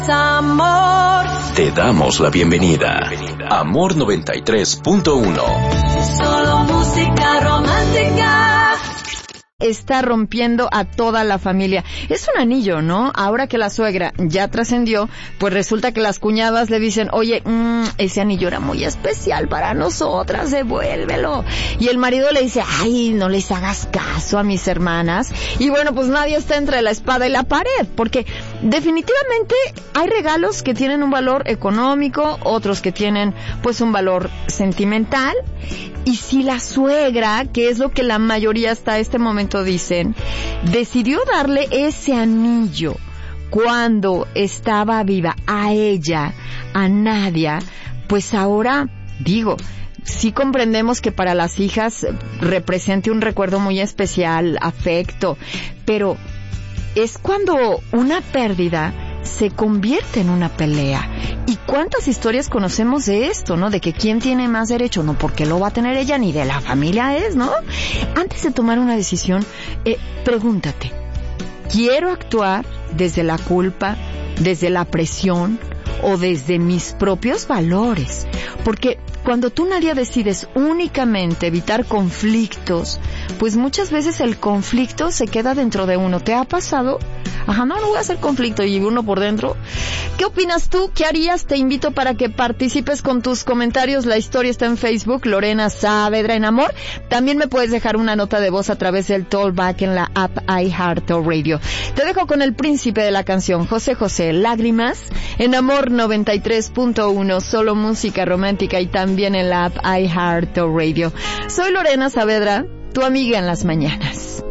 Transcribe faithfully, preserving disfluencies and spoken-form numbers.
Amor. Te damos la bienvenida. Amor noventa y tres punto uno. Solo música romántica. Está rompiendo a toda la familia. Es un anillo, ¿no? Ahora que la suegra ya trascendió, pues resulta que las cuñadas le dicen, oye, mmm, ese anillo era muy especial para nosotras, devuélvelo. Y el marido le dice, ay, no les hagas caso a mis hermanas. Y bueno, pues nadie está entre la espada y la pared, porque definitivamente hay regalos que tienen un valor económico, otros que tienen pues un valor sentimental. Y si la suegra, que es lo que la mayoría hasta este momento dicen, decidió darle ese anillo cuando estaba viva a ella, a Nadia, pues ahora, digo, sí comprendemos que para las hijas represente un recuerdo muy especial, afecto, pero es cuando una pérdida se convierte en una pelea. ¿Y cuántas historias conocemos de esto, no? De que quién tiene más derecho, no porque lo va a tener ella, ni de la familia es, ¿no? Antes de tomar una decisión, eh, pregúntate, ¿quiero actuar desde la culpa, desde la presión o desde mis propios valores? Porque cuando tú, Nadia, decides únicamente evitar conflictos, pues muchas veces el conflicto se queda dentro de uno. ¿Te ha pasado? Ajá, no, no voy a hacer conflicto y uno por dentro. ¿Qué opinas tú? ¿Qué harías? Te invito para que participes con tus comentarios. La historia está en Facebook, Lorena Saavedra en Amor. También me puedes dejar una nota de voz a través del Talkback en la app iHeartRadio. Te dejo con el príncipe de la canción, José José, Lágrimas, en Amor noventa y tres punto uno, solo música romántica, y también en la app iHeartRadio. Soy Lorena Saavedra, tu amiga en las mañanas.